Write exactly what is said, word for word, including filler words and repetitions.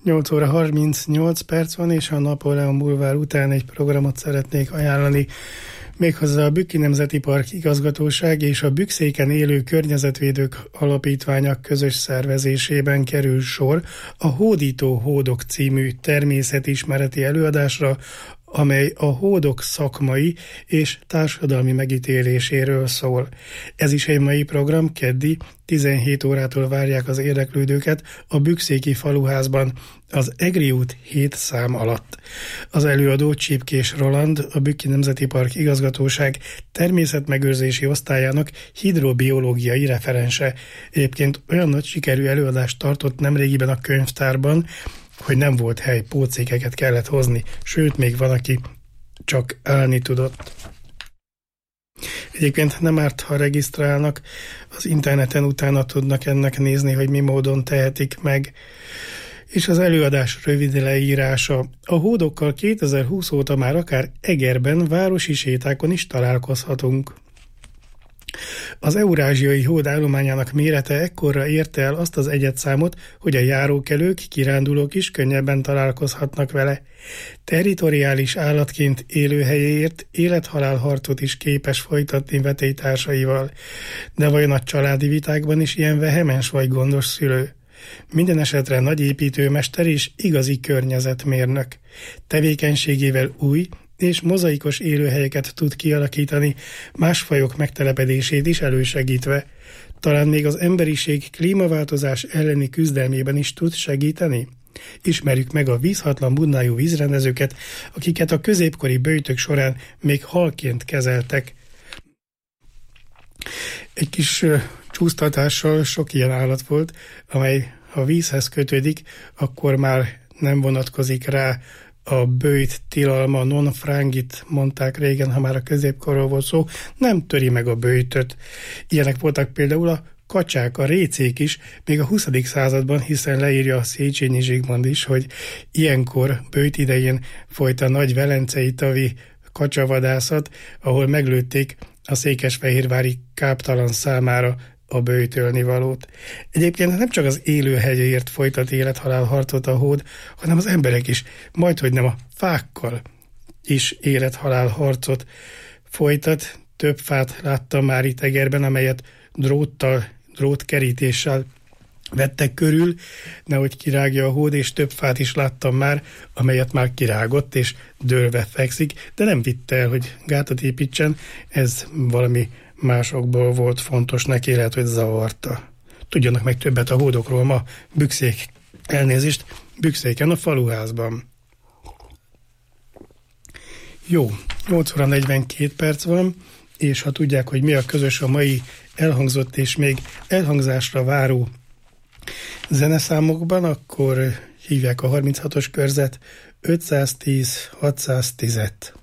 nyolc óra harmincnyolc perc van, és a Napóleon bulvár után egy programot szeretnék ajánlani. Méghozzá a Bükki Nemzeti Park igazgatóság és a Bükszéken élő környezetvédők alapítványa közös szervezésében kerül sor a Hódító Hódok című természetismereti előadásra, amely a hódok szakmai és társadalmi megítéléséről szól. Ez is egy mai program, keddi, tizenhét órától várják az érdeklődőket a Bükszéki Faluházban, az Egri út hét szám alatt. Az előadó Csipkés Roland, a Bükki Nemzeti Park igazgatóság természetmegőrzési osztályának hidrobiológiai referense. Egyébként olyan nagy sikerű előadást tartott nemrégiben a könyvtárban, hogy nem volt hely, pótszékeket kellett hozni, sőt, még van, aki csak állni tudott. Egyébként nem árt, ha regisztrálnak, az interneten utána tudnak ennek nézni, hogy mi módon tehetik meg. És az előadás rövid leírása. A hódokkal kétezer-húsz óta már akár Egerben, városi sétákon is találkozhatunk. Az eurázsiai hód állományának mérete ekkorra érte el azt az egyedszámot, hogy a járókelők, kirándulók is könnyebben találkozhatnak vele. Territoriális állatként élőhelyéért élethalál harcot is képes folytatni vetélytársaival. De vajon a családi vitákban is ilyen vehemens vagy gondos szülő? Minden esetre nagy építőmester és igazi környezetmérnök. Tevékenységével új és mozaikos élőhelyeket tud kialakítani, más fajok megtelepedését is elősegítve. Talán még az emberiség klímaváltozás elleni küzdelmében is tud segíteni? Ismerjük meg a vízhatlan bundájú vízrendezőket, akiket a középkori böjtök során még halként kezeltek. Egy kis uh, csúsztatással sok ilyen állat volt, amely ha vízhez kötődik, akkor már nem vonatkozik rá a böjt tilalma, non frangit mondták régen, ha már a középkorról volt szó, nem töri meg a böjtöt. Ilyenek voltak például a kacsák, a récék is, még a huszadik században, hiszen leírja a Széchenyi Zsigmond is, hogy ilyenkor böjt idején folyt a nagy velencei tavi kacsavadászat, ahol meglőtték a székesfehérvári káptalan számára a böjtölni valót. Egyébként nem csak az élőhelyéért folytat élethalál harcot a hód, hanem az emberek is, majdhogy nem a fákkal is élethalál harcot folytat. Több fát láttam már itt Egerben, amelyet dróttal, drótkerítéssel vettek körül, nehogy kirágja a hód, és több fát is láttam már, amelyet már kirágott, és dőlve fekszik, de nem vitte el, hogy gátat építsen, ez valami másokból volt fontos neki, lehet, hogy zavarta. Tudjanak meg többet a hódokról ma Bükszék, elnézést, Bükszéken a Faluházban. Jó, nyolc óra negyvenkét perc van, és ha tudják, hogy mi a közös a mai elhangzott és még elhangzásra váró zeneszámokban, akkor hívják a harminchatos körzet ötszáztíz hatszáztízet.